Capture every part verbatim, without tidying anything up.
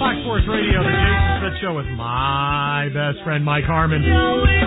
Fox Sports Radio, the Jason Smith Show with my best friend, Mike Harmon. It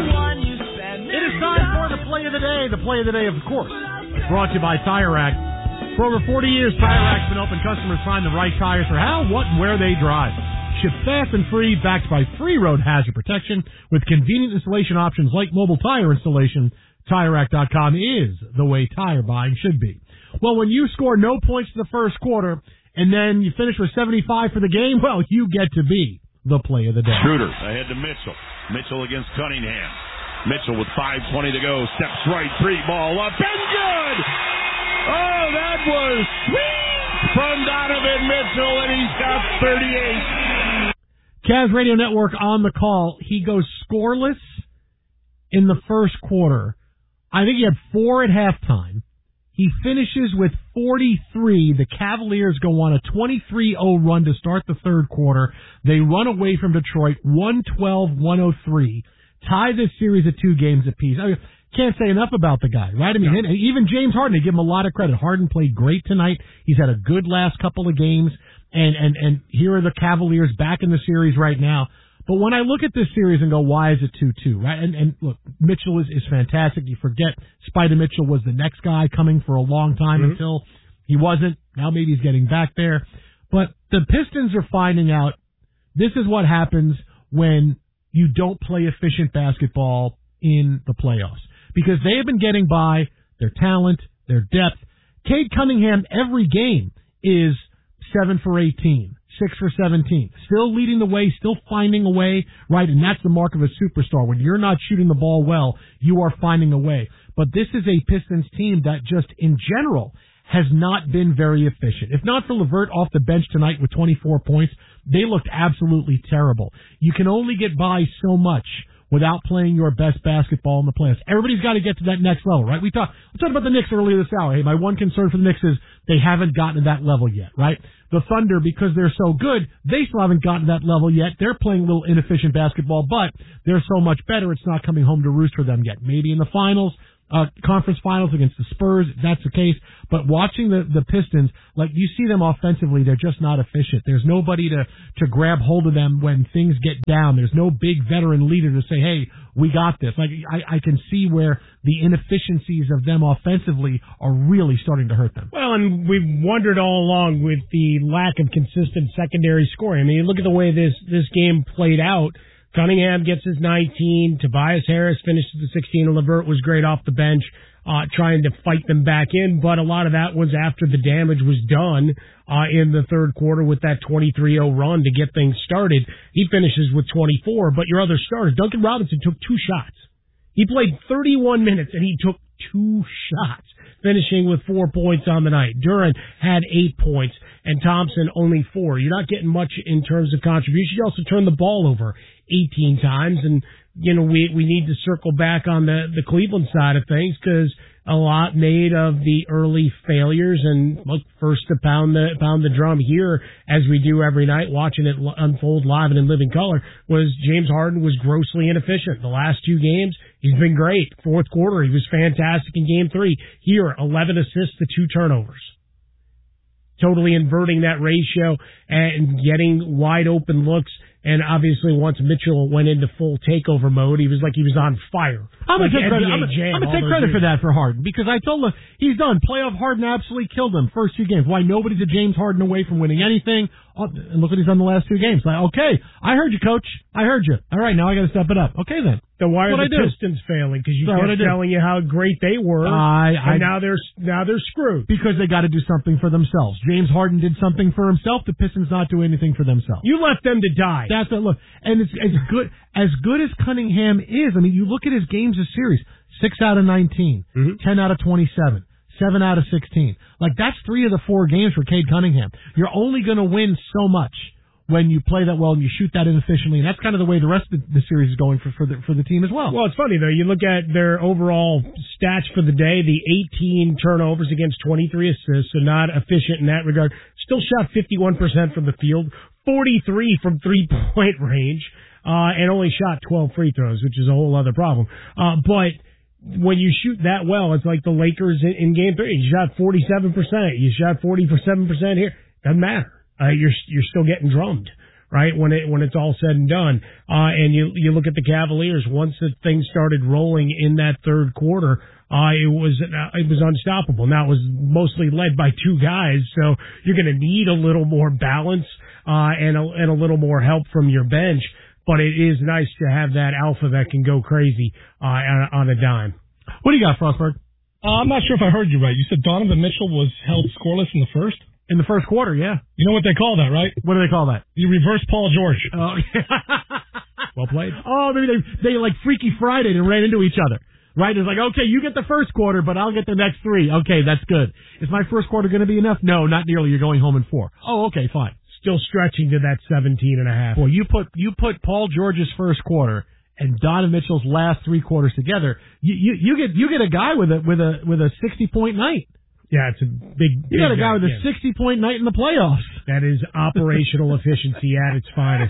is time for the play of the day. The play of the day, of course, brought to you by Tire Rack. For over forty years, Tire Rack's been helping customers find the right tires for how, what, and where they drive. Shipped fast and free, backed by free road hazard protection with convenient installation options like mobile tire installation. Tire Rack dot com is the way tire buying should be. Well, when you score no points in the first quarter and then you finish with seventy-five for the game, well, you get to be the play of the day. Schroeder ahead to Mitchell. Mitchell against Cunningham. Mitchell with five twenty to go. Steps right, three ball up, and good! Oh, that was sweet from Donovan Mitchell, and he's got thirty-eight. Cavs Radio Network on the call. He goes scoreless in the first quarter. I think he had four at halftime. He finishes with forty-three. The Cavaliers go on a twenty-three oh run to start the third quarter. They run away from Detroit, one twelve to one oh three. Tie this series at two games apiece. I mean, can't say enough about the guy, right? I mean, no. Even James Harden, they give him a lot of credit. Harden played great tonight. He's had a good last couple of games. And, and, and here are the Cavaliers back in the series right now. But when I look at this series and go, why is it two two, right? And, and look, Mitchell is, is fantastic. You forget Spider Mitchell was the next guy coming for a long time mm-hmm. until he wasn't. Now maybe he's getting back there. But the Pistons are finding out this is what happens when you don't play efficient basketball in the playoffs. Because they have been getting by their talent, their depth. Cade Cunningham, every game, is seven for eighteen. Six for seventeen. Still leading the way, still finding a way, right? And that's the mark of a superstar. When you're not shooting the ball well, you are finding a way. But this is a Pistons team that just, in general, has not been very efficient. If not for LeVert off the bench tonight with twenty-four points, they looked absolutely terrible. You can only get by so much without playing your best basketball in the playoffs. Everybody's got to get to that next level, right? We talked, we talked about the Knicks earlier this hour. Hey, my one concern for the Knicks is they haven't gotten to that level yet, right? The Thunder, because they're so good, they still haven't gotten to that level yet. They're playing a little inefficient basketball, but they're so much better, it's not coming home to roost for them yet. Maybe in the finals, uh, conference finals against the Spurs, if that's the case. But watching the, the Pistons, like, you see them offensively, they're just not efficient. There's nobody to, to grab hold of them when things get down. There's no big veteran leader to say, hey, we got this. Like, I, I can see where the inefficiencies of them offensively are really starting to hurt them. Well, and we've wondered all along with the lack of consistent secondary scoring. I mean, you look at the way this, this game played out. Cunningham gets his nineteen. Tobias Harris finishes the sixteen. And LeVert was great off the bench, uh, trying to fight them back in. But a lot of that was after the damage was done uh, in the third quarter with that twenty-three oh run to get things started. He finishes with twenty-four. But your other starters, Duncan Robinson took two shots. He played thirty-one minutes, and he took two shots, finishing with four points on the night. Duran had eight points, and Thompson only four. You're not getting much in terms of contribution. You also turned the ball over eighteen times, and, you know, we, we need to circle back on the, the Cleveland side of things, because a lot made of the early failures, and look, first to pound the pound the drum here, as we do every night, watching it unfold live and in living color, was James Harden was grossly inefficient. The last two games, he's been great. Fourth quarter, he was fantastic in game three. Here, eleven assists to two turnovers. Totally inverting that ratio and getting wide open looks. And obviously, once Mitchell went into full takeover mode, he was like he was on fire. I'm going like to take credit, I'm gonna, I'm gonna take credit for that for Harden, because I told him he's done. Playoff Harden absolutely killed him first two games. Why nobody's a James Harden away from winning anything? Oh, and look what he's done the last two games. Like, okay, I heard you, coach. I heard you. All right, now I got to step it up. Okay, then. So why are the Pistons failing? Because you kept telling you how great they were, I, I, and now they're now they're screwed. Because they got to do something for themselves. James Harden did something for himself. The Pistons not do anything for themselves. You left them to die. That's it. Look, and it's as good as good as Cunningham is. I mean, you look at his games this series: six out of nineteen, mm-hmm. ten out of twenty-seven. Seven out of sixteen. Like, that's three of the four games for Cade Cunningham. You're only going to win so much when you play that well and you shoot that inefficiently, and that's kind of the way the rest of the series is going for, for, the, for the team as well. Well, it's funny, though. You look at their overall stats for the day, the eighteen turnovers against twenty-three assists, so not efficient in that regard. Still shot fifty-one percent from the field, forty-three from three-point range, uh, and only shot twelve free throws, which is a whole other problem. Uh, but when you shoot that well, it's like the Lakers in, in Game Three. You shot forty-seven percent. You shot forty-seven percent here. Doesn't matter. Uh, you're you're still getting drummed, right? When it when it's all said and done, uh, and you you look at the Cavaliers. Once the things started rolling in that third quarter, uh, it was uh, it was unstoppable. Now it was mostly led by two guys, so you're going to need a little more balance uh, and a, and a little more help from your bench. But it is nice to have that alpha that can go crazy uh, on, on a dime. What do you got, Frostberg? Uh, I'm not sure if I heard you right. You said Donovan Mitchell was held scoreless in the first? In the first quarter, yeah. You know what they call that, right? What do they call that? You reverse Paul George. Oh, well played. Oh, maybe they, they like Freaky Friday and ran into each other. Right? It's like, okay, you get the first quarter, but I'll get the next three. Okay, that's good. Is my first quarter going to be enough? No, not nearly. You're going home in four. Oh, okay, fine. Still stretching to that seventeen and a half. Well, you put you put Paul George's first quarter and Donovan Mitchell's last three quarters together. You you, you get you get a guy with a with a with a sixty point night. Yeah, it's a big. You got a guy big with a sixty point night in the playoffs. That is operational efficiency at its finest.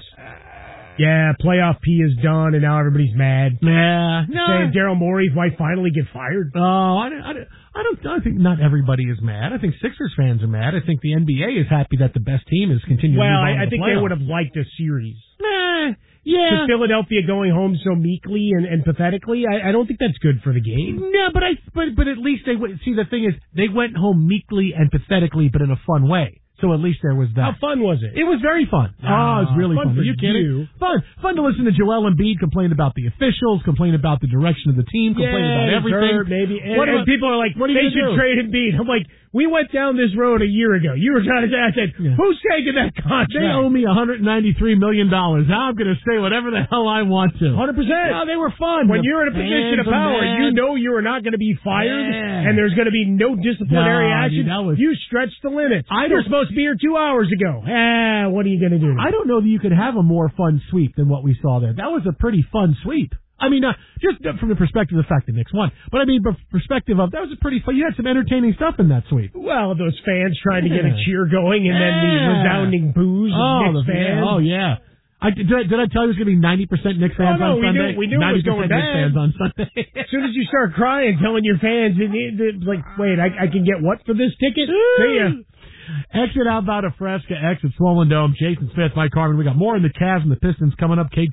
Yeah, playoff P is done, and now everybody's mad. Nah, no. Saying Daryl Morey might finally get fired. Oh, I, I, I don't. I think not everybody is mad. I think Sixers fans are mad. I think the N B A is happy that the best team is continuing. Well, to move on I, I to the think playoffs. they would have liked a series. Nah, yeah. To Philadelphia going home so meekly and, and pathetically, I, I don't think that's good for the game. No, but I. But but at least they went. See, the thing is, they went home meekly and pathetically, but in a fun way. So at least there was that. How fun was it? It was very fun. Uh, oh, it was really fun. fun. For Are you kidding? you. Fun. Fun to listen to Joel Embiid complain about the officials, complain about the direction of the team, complain yeah, about everything. Hurt, maybe. And, what and about, people are like, what are they you should do? trade Embiid. I'm like, we went down this road a year ago. You were trying to say, I said, Yeah. who's taking that contract? They owe me one hundred ninety-three million dollars. Now I'm going to say whatever the hell I want to. one hundred percent. No, they were fun. When The you're in a position of fans are power, mad. you know you are not going to be fired, Yeah. and there's going to be no disciplinary No, action. dude, that was- You stretch the limits. I You're don't- supposed to be here two hours ago. Ah, what are you going to do? I don't know that you could have a more fun sweep than what we saw there. That was a pretty fun sweep. I mean, uh, just from the perspective of the fact that Knicks won. But I mean, from the perspective of, that was a pretty fun, you had some entertaining stuff in that sweep. Well, those fans trying to get a Yeah. cheer going, and then the Yeah. resounding boos of Oh, Knicks the fans. Oh, yeah. I, did, I, did I tell you it was going to be ninety percent Knicks fans Oh, no, on we Sunday? knew- we knew it was going ninety percent Knicks bad. fans on Sunday. As soon as you start crying, telling your fans, it, it, it's like, wait, I, I can get what for this ticket? See ya. Exit out about a Fresca, exit Swollen Dome. Jason Smith, Mike Carvin. We got more in the Cavs and the Pistons coming up. K